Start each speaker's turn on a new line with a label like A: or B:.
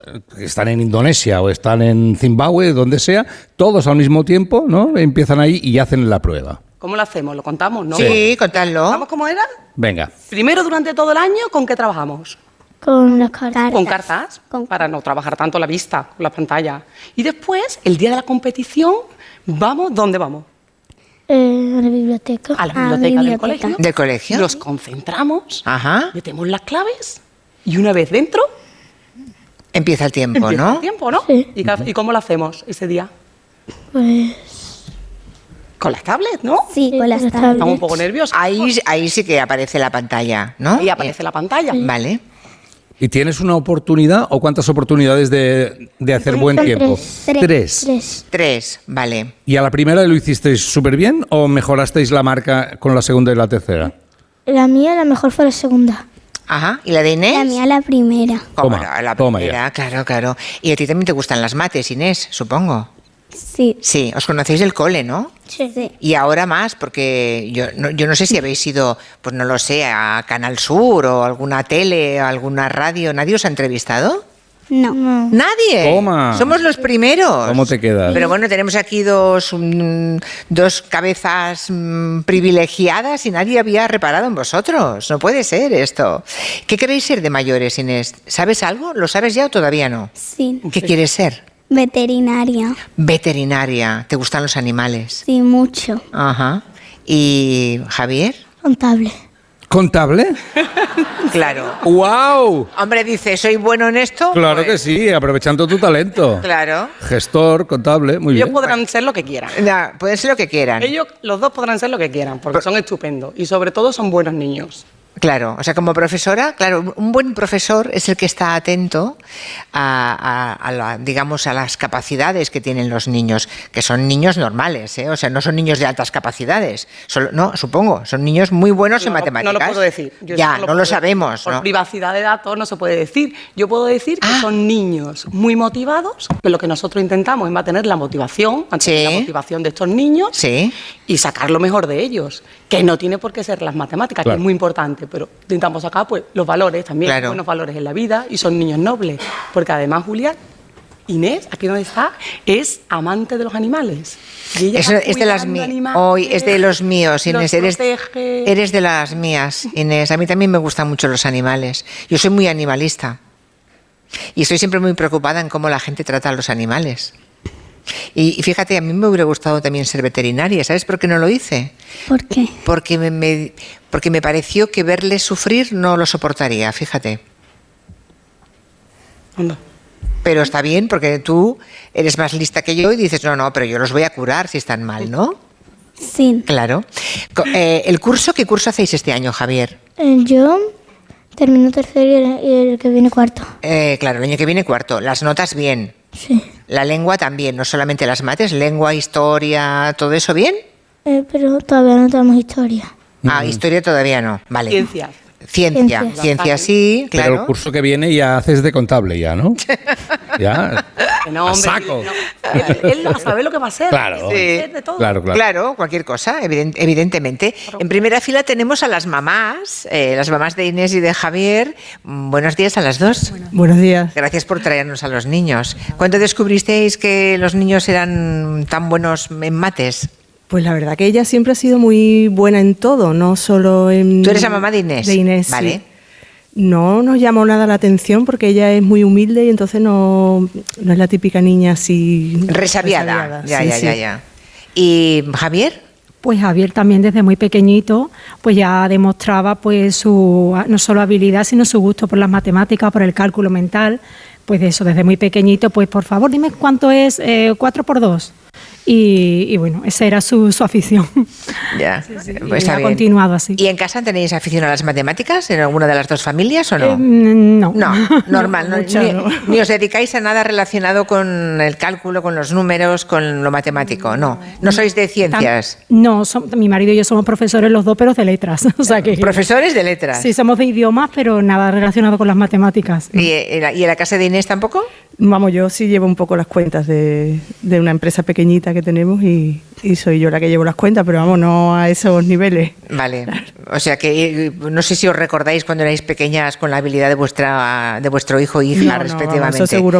A: que están en Indonesia o están en Zimbabue, donde sea, todos al mismo tiempo, ¿no? Empiezan ahí y hacen la prueba.
B: ¿Cómo lo hacemos? ¿Lo contamos, no?
C: Sí, contadlo.
B: ¿Vamos cómo era?
A: Venga.
B: Primero, durante todo el año, ¿con qué trabajamos?
D: Con las cartas.
B: Con cartas, para no trabajar tanto la vista, con la pantalla. Y después, el día de la competición, ¿vamos? ¿Dónde vamos?
D: A la biblioteca.
B: A la biblioteca del colegio.
C: ¿Del colegio?
B: Nos concentramos,
C: Ajá.
B: metemos las claves y una vez dentro,
C: Empieza el tiempo,
B: empieza
C: ¿no?
B: el tiempo, ¿no?
D: Sí.
B: ¿Y cómo lo hacemos ese día?
D: Pues
B: Con las tablets, ¿no?
D: sí, con las
B: Estamos un
D: tablets.
B: poco nerviosos.
C: Ahí sí que aparece la pantalla, ¿no?
B: Ahí aparece la pantalla.
C: Vale.
A: ¿Y tienes una oportunidad o cuántas oportunidades de hacer buen
D: Son
A: tiempo?
D: Tres.
C: 3, vale.
A: ¿Y a la primera lo hicisteis súper bien o mejorasteis la marca con la segunda y la tercera?
D: La mía, la mejor fue la segunda.
C: Ajá. ¿Y la de Inés?
D: La mía, la primera.
C: ¿Cómo
A: Toma,
C: no? La
A: toma
C: primera, claro. Y a ti también te gustan las mates, Inés, supongo.
D: Sí.
C: Sí, os conocéis del cole, ¿no?
D: Sí.
C: Y ahora más, porque yo no sé si habéis ido, pues no lo sé, a Canal Sur o alguna tele, alguna radio. ¿Nadie os ha entrevistado?
D: No.
C: ¡Nadie!
A: Toma.
C: Somos los primeros.
A: ¿Cómo te quedas?
C: Pero bueno, tenemos aquí dos cabezas privilegiadas y nadie había reparado en vosotros. No puede ser esto. ¿Qué queréis ser de mayores, Inés? ¿Sabes algo? ¿Lo sabes ya o todavía no?
D: Sí.
C: ¿Qué quieres ser?
D: Veterinaria.
C: Veterinaria. ¿Te gustan los animales?
D: Sí, mucho.
C: Ajá. ¿Y Javier?
D: Contable.
A: ¿Contable?
C: Claro.
A: ¡Wow!
C: Hombre, dice, ¿soy bueno en esto?
A: Claro
C: Pues,
A: que sí, aprovechando tu talento.
C: Claro.
A: Gestor, contable, muy
B: Ellos
A: bien.
B: podrán ser lo que quieran.
C: Ya, pueden ser lo que quieran.
B: Ellos, los dos podrán ser lo que quieran, porque son estupendos. Y sobre todo son buenos niños.
C: Claro, o sea, como profesora, claro, un buen profesor es el que está atento digamos, a las capacidades que tienen los niños, que son niños normales, ¿eh? O sea, no son niños de altas capacidades, no, supongo, son niños muy buenos en matemáticas.
B: No lo puedo decir. Yo
C: Ya,
B: eso
C: no
B: puedo
C: lo
B: decir.
C: sabemos,
B: Por
C: ¿no?
B: privacidad de datos no se puede decir. Yo puedo decir que son niños muy motivados, que lo que nosotros intentamos es mantener la motivación,
C: Sí.
B: la motivación de estos niños
C: Sí.
B: y sacar lo mejor de ellos, que no tiene por qué ser las matemáticas,
A: Claro.
B: que es muy importante, pero intentamos sacar pues los valores también,
C: Claro.
B: buenos valores en la vida, y son niños nobles, porque además Julia, Inés, aquí donde está, es amante de los animales. Y ella
C: Eso
B: va
C: es de las
B: cuidando
C: mías.
B: animales,
C: Hoy es de los míos, Inés.
B: los protege.
C: Eres de las mías, Inés. A mí también me gustan mucho los animales. Yo soy muy animalista. Y estoy siempre muy preocupada en cómo la gente trata a los animales. Y fíjate, a mí me hubiera gustado también ser veterinaria. ¿Sabes por qué no lo hice?
D: ¿Por qué?
C: Porque me pareció que verles sufrir no lo soportaría, fíjate.
B: Anda.
C: Pero está bien, porque tú eres más lista que yo y dices, no, pero yo los voy a curar si están mal, ¿no?
D: Sí.
C: Claro. ¿Qué curso hacéis este año, Javier?
D: Yo termino tercero y el que viene cuarto.
C: Claro, el año que viene cuarto. Las notas bien.
D: Sí.
C: La lengua también, no solamente las mates, lengua, historia, todo eso bien.
D: Pero todavía no tenemos historia.
C: Ah, historia todavía no. Vale.
B: Ciencias.
C: Ciencia
D: Ciencia.
C: sí,
A: Pero
C: claro.
A: el curso que viene ya haces de contable ya, ¿no? Ya.
B: Que no,
A: A
B: hombre,
A: saco.
B: no. Él sabe lo que va a hacer.
A: Claro.
B: Sí. De todo.
A: Claro.
C: Claro, cualquier cosa, evidentemente. En primera fila tenemos a las mamás de Inés y de Javier. Buenos días a las dos.
E: Buenos días.
C: Gracias por traernos a los niños. ¿Cuándo descubristeis que los niños eran tan buenos en mates?
E: Pues la verdad que ella siempre ha sido muy buena en todo, no solo en...
C: ¿Tú eres la mamá de Inés?
E: De Inés,
C: Vale.
E: sí. No nos llamó nada la atención porque ella es muy humilde y entonces no es la típica niña así...
C: Resabiada.
E: Sí, sí.
C: Ya. ¿Y Javier?
F: Pues Javier también desde muy pequeñito pues ya demostraba pues su no solo habilidad sino su gusto por las matemáticas, por el cálculo mental, pues de eso desde muy pequeñito, pues por favor dime cuánto es 4 por 2 y bueno, esa era su afición.
C: Ya,
F: Sí,
C: pues
F: y
C: está
F: ha
C: bien.
F: continuado así.
C: ¿Y en casa tenéis afición a las matemáticas en alguna de las dos familias o no?
F: No.
C: No, normal.
E: No, mucha no.
C: Ni os dedicáis a nada relacionado con el cálculo, con los números, con lo matemático. No sois de ciencias.
F: No, mi marido y yo somos profesores los dos, pero de letras. O sea que
C: Profesores de letras.
F: sí, somos de idiomas, pero nada relacionado con las matemáticas.
C: ¿Y en la casa de Inés tampoco?
E: Vamos, yo sí llevo un poco las cuentas de una empresa pequeñita que tenemos y y soy yo la que llevo las cuentas, pero vamos, no a esos niveles.
C: Vale, o sea que no sé si os recordáis cuando erais pequeñas con la habilidad de vuestro hijo o hija,
E: No,
C: respectivamente.
E: eso seguro